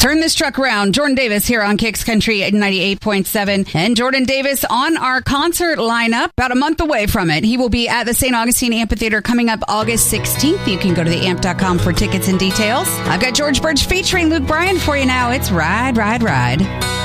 Turn this truck around. Jordan Davis here on Kicks Country at 98.7. And Jordan Davis on our concert lineup, about a month away from it. He will be at the St. Augustine Amphitheater coming up August 16th. You can go to theamp.com for tickets and details. I've got George Birch featuring Luke Bryan for you now. It's Ride, Ride, Ride.